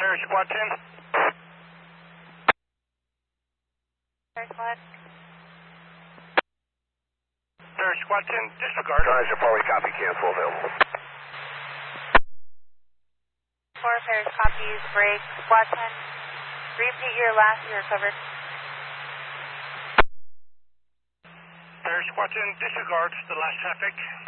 Paris Squad 10. Paris Squad. Paris Squad 10, disregard. Roger, Polly, copy, cancel available. 4 Paris copies, break. Squad 10, repeat your last, you recovered. Paris Squad 10, disregard the last traffic.